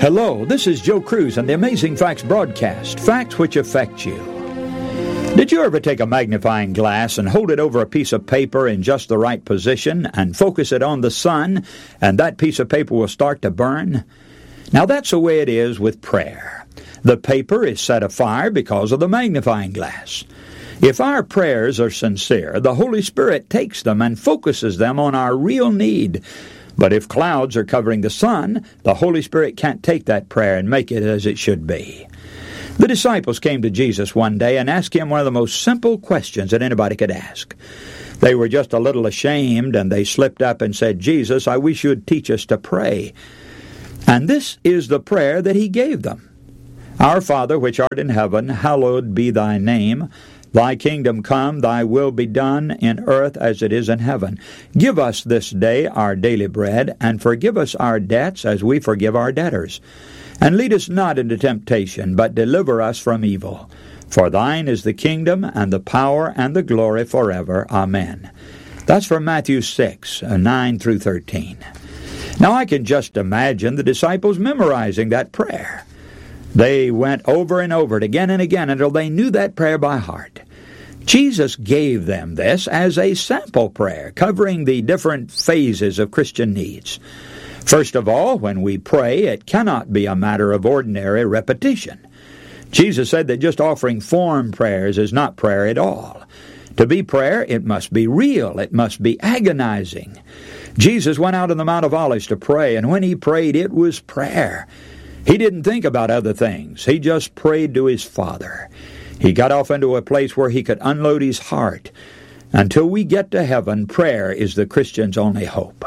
Hello, this is Joe Cruz on the Amazing Facts broadcast, facts which affect you. Did you ever take a magnifying glass and hold it over a piece of paper in just the right position and focus it on the sun, and that piece of paper will start to burn? Now that's the way it is with prayer. The paper is set afire because of the magnifying glass. If our prayers are sincere, the Holy Spirit takes them and focuses them on our real need. But if clouds are covering the sun, the Holy Spirit can't take that prayer and make it as it should be. The disciples came to Jesus one day and asked him one of the most simple questions that anybody could ask. They were just a little ashamed, and they slipped up and said, "Jesus, I wish you would teach us to pray." And this is the prayer that he gave them. "Our Father, which art in heaven, hallowed be thy name. Thy kingdom come, thy will be done in earth as it is in heaven. Give us this day our daily bread, and forgive us our debts as we forgive our debtors. And lead us not into temptation, but deliver us from evil. For thine is the kingdom, and the power, and the glory forever. Amen." That's from Matthew 6, 9 through 13. Now I can just imagine the disciples memorizing that prayer. They went over and over it again and again until they knew that prayer by heart. Jesus gave them this as a sample prayer, covering the different phases of Christian needs. First of all, when we pray, it cannot be a matter of ordinary repetition. Jesus said that just offering form prayers is not prayer at all. To be prayer, it must be real. It must be agonizing. Jesus went out on the Mount of Olives to pray, and when he prayed, it was prayer. He didn't think about other things. He just prayed to his Father. He got off into a place where he could unload his heart. Until we get to heaven, prayer is the Christian's only hope.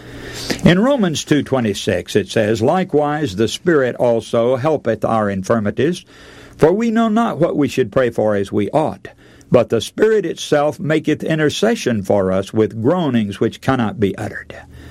In Romans 2:26 it says, "Likewise the Spirit also helpeth our infirmities, for we know not what we should pray for as we ought. But the Spirit itself maketh intercession for us with groanings which cannot be uttered."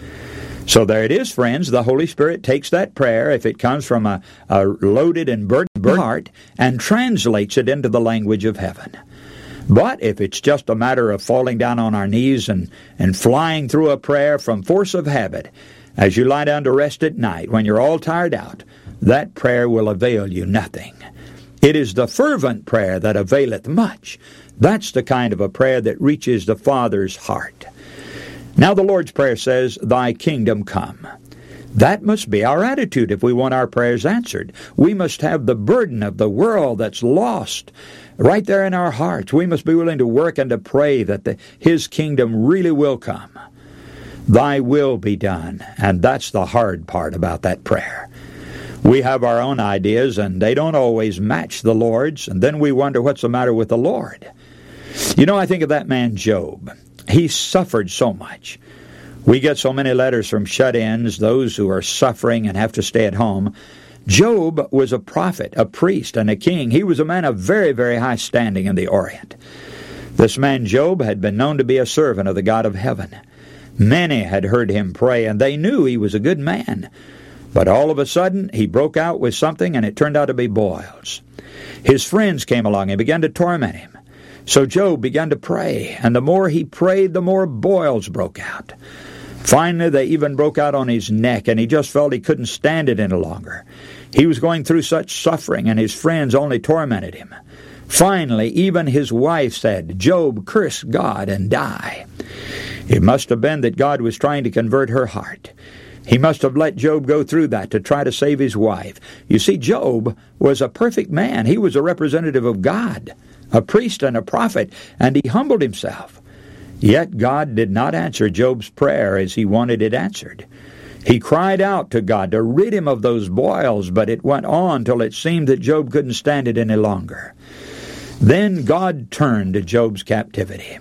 So there it is, friends. The Holy Spirit takes that prayer, if it comes from a loaded and burdened heart, and translates it into the language of heaven. But if it's just a matter of falling down on our knees and flying through a prayer from force of habit, as you lie down to rest at night when you're all tired out, that prayer will avail you nothing. It is the fervent prayer that availeth much. That's the kind of a prayer that reaches the Father's heart. Now the Lord's Prayer says, "Thy kingdom come." That must be our attitude if we want our prayers answered. We must have the burden of the world that's lost right there in our hearts. We must be willing to work and to pray that His kingdom really will come. Thy will be done, and that's the hard part about that prayer. We have our own ideas, and they don't always match the Lord's, and then we wonder what's the matter with the Lord. You know, I think of that man Job. He suffered so much. We get so many letters from shut-ins, those who are suffering and have to stay at home. Job was a prophet, a priest, and a king. He was a man of very, very high standing in the Orient. This man Job had been known to be a servant of the God of heaven. Many had heard him pray, and they knew he was a good man. But all of a sudden, he broke out with something, and it turned out to be boils. His friends came along and began to torment him. So Job began to pray, and the more he prayed, the more boils broke out. Finally, they even broke out on his neck, and he just felt he couldn't stand it any longer. He was going through such suffering, and his friends only tormented him. Finally, even his wife said, "Job, curse God and die." It must have been that God was trying to convert her heart. He must have let Job go through that to try to save his wife. You see, Job was a perfect man. He was a representative of God, a priest and a prophet, and he humbled himself. Yet God did not answer Job's prayer as he wanted it answered. He cried out to God to rid him of those boils, but it went on till it seemed that Job couldn't stand it any longer. Then God turned to Job's captivity.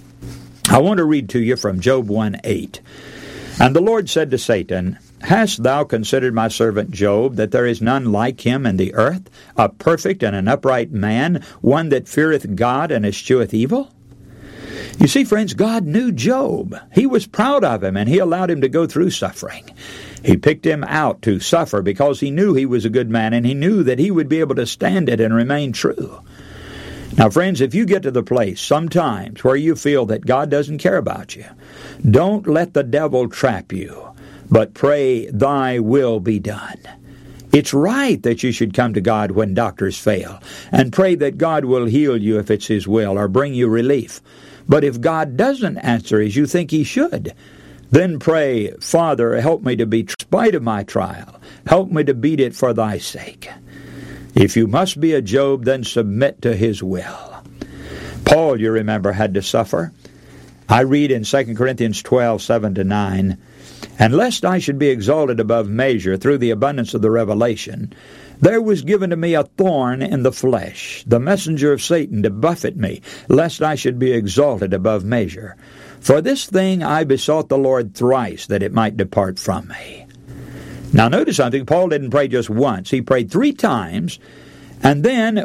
I want to read to you from Job 1:8. "And the Lord said to Satan, Hast thou considered my servant Job, that there is none like him in the earth, a perfect and an upright man, one that feareth God and escheweth evil?" You see, friends, God knew Job. He was proud of him, and he allowed him to go through suffering. He picked him out to suffer because he knew he was a good man, and he knew that he would be able to stand it and remain true. Now, friends, if you get to the place sometimes where you feel that God doesn't care about you, don't let the devil trap you, but pray, "Thy will be done." It's right that you should come to God when doctors fail and pray that God will heal you if it's His will or bring you relief. But if God doesn't answer as you think He should, then pray, Father, help me to be in spite of my trial. Help me to beat it for thy sake. If you must be a Job, then submit to His will. Paul, you remember, had to suffer. I read in 2 Corinthians 12:7-9, "And lest I should be exalted above measure through the abundance of the revelation, there was given to me a thorn in the flesh, the messenger of Satan, to buffet me, lest I should be exalted above measure. For this thing I besought the Lord thrice, that it might depart from me." Now notice something. Paul didn't pray just once. He prayed 3 times, and then